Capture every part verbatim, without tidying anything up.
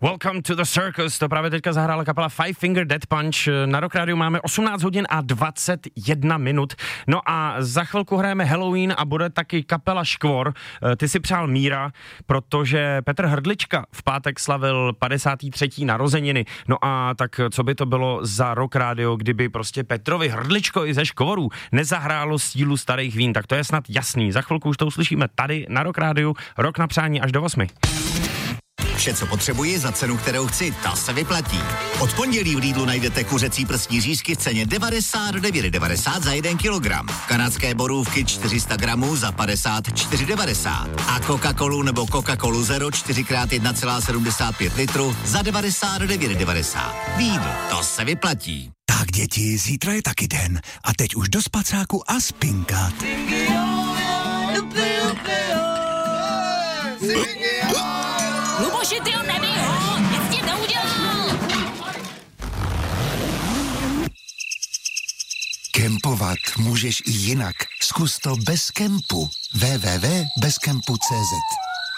Welcome to the circus, to právě teďka zahrála kapela Five Finger Death Punch. Na Rock Radio máme osmnáct hodin a dvacet jedna minut. No a za chvilku hrajeme Halloween a bude taky kapela Škvor. Ty si přál Míra, protože Petr Hrdlička v pátek slavil padesáté třetí narozeniny. No a tak co by to bylo za Rock Radio, kdyby prostě Petrovi Hrdličkovi ze Škvorů nezahrálo sílu starých vín, tak to je snad jasný. Za chvilku už to uslyšíme tady na Rock Radio. Rok na přání až do osmi. Vše, co potřebuji za cenu, kterou chci, ta se vyplatí. Od pondělí v Lidlu najdete kuřecí prsní řízky v ceně devadesát devět devadesát za jeden kilogram. Kanadské borůvky čtyři sta gramů za padesát čtyři devadesát. A Coca-Colu nebo Coca-Colu Zero čtyři krát jedna celá sedmdesát pět litru za devadesát devět devadesát. Lidl, to se vyplatí. Tak děti, zítra je taky den. A teď už do spacáku a spinkat. Luboši, ty ho nebij ho, nic s tím neudělal. Kempovat můžeš i jinak. Zkus to bez kempu. w w w tečka bezkempu tečka cé zet.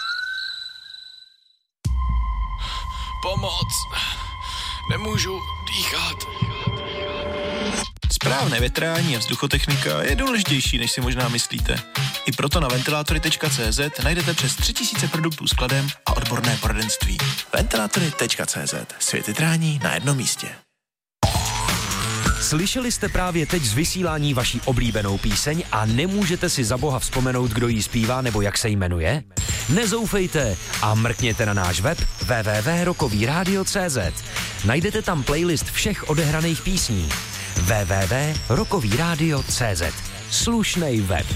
Pomoc. Nemůžu dýchat. Správné větrání a vzduchotechnika je důležitější, než si možná myslíte. I proto na ventilátory tečka cé zet najdete přes tři tisíce produktů s kladem a odborné poradenství. ventilátory tečka cé zet. Svět větrání na jednom místě. Slyšeli jste právě teď z vysílání vaší oblíbenou píseň a nemůžete si za boha vzpomenout, kdo ji zpívá nebo jak se jmenuje? Nezoufejte a mrkněte na náš web w w w tečka rokový rádio tečka cé zet. Najdete tam playlist všech odehraných písní. w w w tečka rokový rádio tečka cé zet. Slušnej web.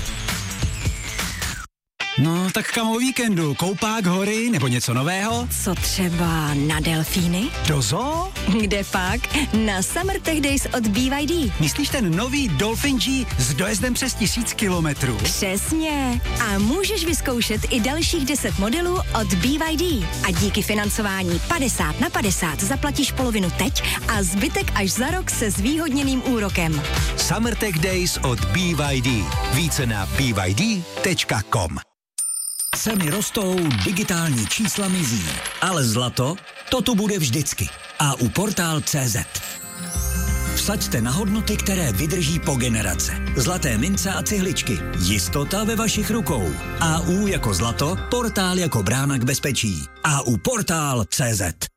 No, tak kam o víkendu? Koupák, hory nebo něco nového? Co třeba na delfíny? Do zoo? Kde pak? Na Summer Tech Days od B Y D. Myslíš ten nový Dolphin G s dojezdem přes tisíc kilometrů? Přesně. A můžeš vyzkoušet i dalších deset modelů od B Y D. A díky financování padesát na padesát zaplatíš polovinu teď a zbytek až za rok se zvýhodněným úrokem. Summer Tech Days od B Y D. Více na b y d tečka com. Ceny rostou, digitální čísla mizí, ale zlato, to tu bude vždycky. A u portál tečka cé zet. Vsaďte na hodnoty, které vydrží po generace. Zlaté mince a cihličky. Jistota ve vašich rukou. A U jako zlato, portál jako brána k bezpečí. A u portál tečka cé zet.